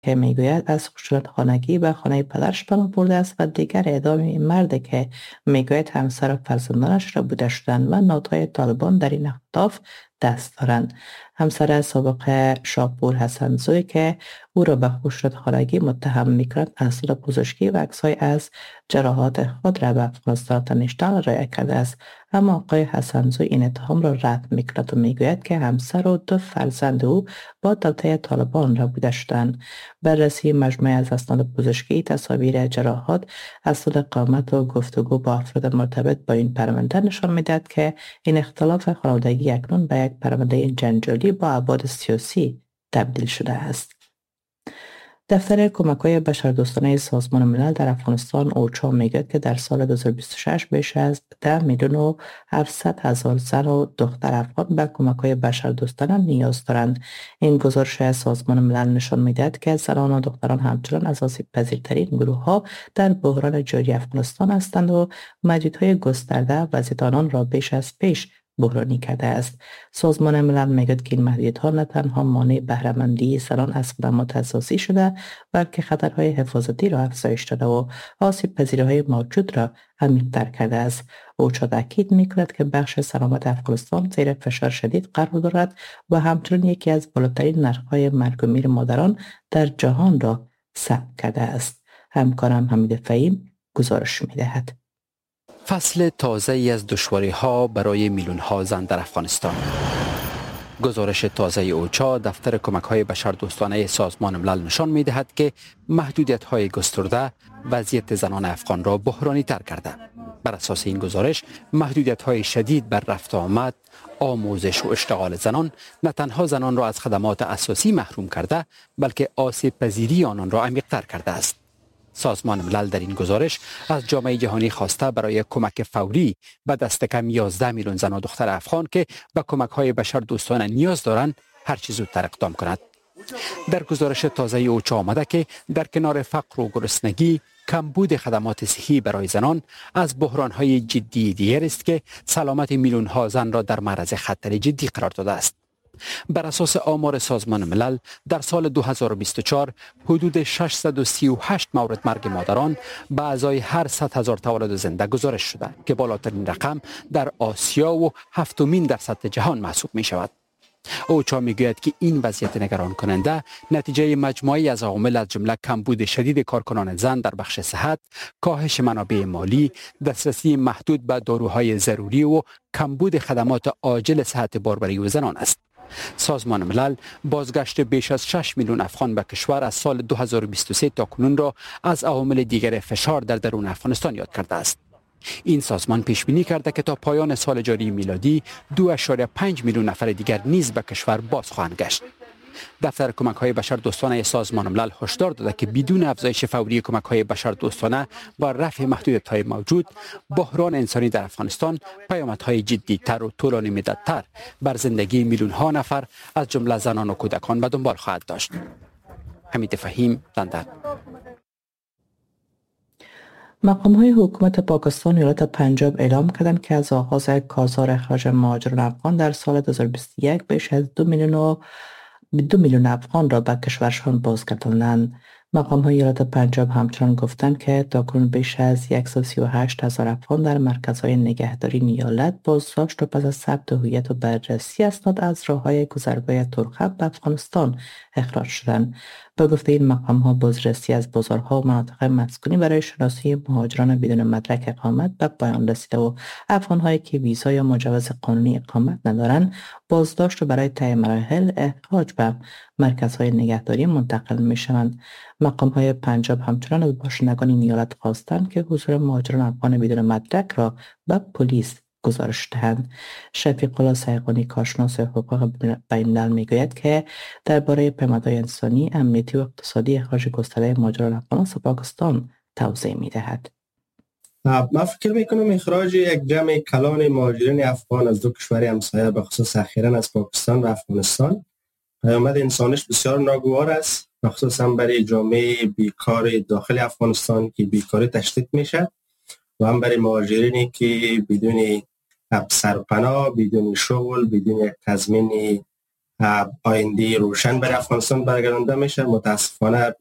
که میگوید از خشونت خانگی به خانه پدرش پناه برده است و دیگر اعدام این مرد که میگوید همسر و فرزندانش را بوده شدند و نوت‌های طالبان در این اختلاف دست دارند. همسر سابق شاپور حسن زوی که او را به خشونت خانگی متهم می‌کند اصل پزشکی و عکس‌های از جراحات خود را به افغانستان نشان ارائه کرده است، اما آقای حسن‌زوی این اتهام را رد می‌کند و میگوید که همسر و 2 فرزند او با دوطه طالبان را بوده شدند. بررسی مجموعه از اسناد پزشکی، تصاویر جراحات، اسناد قامت و گفتگو با افراد مرتبط با این پرونده نشان می‌دهد که این اختلاف خانوادگی اکنون به یک پرونده جنجالی با ابعاد سیاسی تبدیل شده است. دفتر کمک‌های بشردوستانه سازمان ملل در افغانستان اوچا میگوید که در سال 2026 بیش از 10 میلیون و 700 هزار زن و دختر افغان به کمک‌های بشردوستانه نیاز دارند. این گزارش از سازمان ملل نشان می‌دهد که زنان و دختران همچنان از آسیب‌پذیرترین گروه‌ها در بحران جاری افغانستان هستند و محدودیت‌های گسترده وضعیت آنان را بیش از پیش بحرانی کرده است. سازمان ملل میگوید که این محدودیت‌ها نه تنها مانع بهره‌مندی زنان از خدمات اساسی شده، بلکه خطرهای حفاظتی را افزایش داده و آسیب پذیری‌های موجود را عمیق‌تر کرده است. اوچا تاکید می‌کند که بخش سلامت افغانستان زیر فشار شدید قرار دارد و همچنین یکی از بالاترین نرخ‌های مرگ و میر مادران در جهان را ثبت کرده است. همکارم حمید فهیم گزارش می‌دهد. فصل تازه‌ای از دشواری‌ها برای میلیون‌ها زن در افغانستان. گزارش تازه اوچا دفتر کمک‌های بشردوستانه سازمان ملل نشان می‌دهد که محدودیت‌های گسترده وضعیت زنان افغان را بحرانی‌تر کرده. بر اساس این گزارش محدودیت‌های شدید بر رفت و آمد، آموزش و اشتغال زنان نه تنها زنان را از خدمات اساسی محروم کرده، بلکه آسیب پذیری آنان را عمیق‌تر کرده است. سازمان ملل در این گزارش از جامعه جهانی خواسته برای کمک فوری به دست کم 11 میلیون زن و دختر افغان که به کمک‌های بشردوستانه نیاز دارند هر چه زودتر اقدام کند. در گزارش تازه اوچا آمده که در کنار فقر و گرسنگی، کمبود خدمات صحی برای زنان از بحران‌های جدی دیگر است که سلامت میلیون‌ها زن را در معرض خطر جدی قرار داده است. بر اساس آمار سازمان ملل در سال 2024 حدود 638 مورد مرگ مادران به ازای هر 100,000 تولد زنده گزارش شده که بالاترین رقم در آسیا و هفتمین در سطح جهان محسوب می شود. اوچا میگوید که این وضعیت نگران کننده نتیجه مجموعی از عوامل از جمله کمبود شدید کارکنان زن در بخش صحت، کاهش منابع مالی، دسترسی محدود به داروهای ضروری و کمبود خدمات عاجل صحت باربری و زنان است. سازمان ملل بازگشت بیش از 6 میلیون افغان به کشور از سال 2023 تا کنون را از عوامل دیگر فشار در درون افغانستان یاد کرده است. این سازمان پیش بینی کرده که تا پایان سال جاری میلادی 2.5 میلیون نفر دیگر نیز به کشور باز خواهند گشت. دفتر کمک‌های بشردوستانه سازمان ملل هشدار داده که بدون افزایش فوری کمک‌های بشردوستانه با رفع محدودیت‌های موجود، بحران انسانی در افغانستان پیامدهای جدی‌تر و طولانی مدت‌تر بر زندگی میلیون‌ها نفر از جمله زنان و کودکان به دنبال خواهد داشت. حمید فهیم، لندن. مقام‌های حکومت پاکستان ایالت پنجاب اعلام کردند که از آغاز کارزار اخراج مهاجران افغان در سال 2021 بیش از 2 میلیون افغان را به کشورشان بازگرداندند. مقام‌های ایالت پنجاب همچنان گفتند که تاکنون بیش از 138,000 افغان در مرکزهای نگهداری ایالت بازداشت و پس از ثبت هویت و بررسی اسناد از راه‌های گذرگاه ترخم به افغانستان اخراج شدند. به گفته این مقام‌ها بازرسی از بازارها و مناطق مسکونی برای شناسایی مهاجران بدون مدرک اقامت به پایان رسیده و افغان‌هایی که ویزا یا مجوز قانونی اقامت ندارند بازداشت و برای طی مراحل اخراج به مرکزهای نگهداری منتقل می‌شوند. مقام‌های پنجاب همچنان از باشندگان این ایالت خواستند که حضور مهاجران افغان بدون مدرک را به پلیس گزارش دهند. شفیق الله سیغانی کارشناس حقوق بین‌الملل میگوید که درباره پیامدهای انسانی، امنیتی و اقتصادی اخراج گسترده مهاجران افغان از پاکستان توضیح می‌دهد. من فکر میکنم اخراج یک جمع کلان مهاجرین افغان از 2 کشور همسایه به خصوص اخیراً از پاکستان و افغانستان پیامد انسانیش بسیار ناگوار است، مخصوصا برای جامعه بیکار داخل افغانستان که بیکاری تشدید میشه و هم برای مهاجرینی که بدون سرپناه، بدون شغل، بدون تضمین آینده روشن برای افغانستان برگردانده میشه. متاسفانه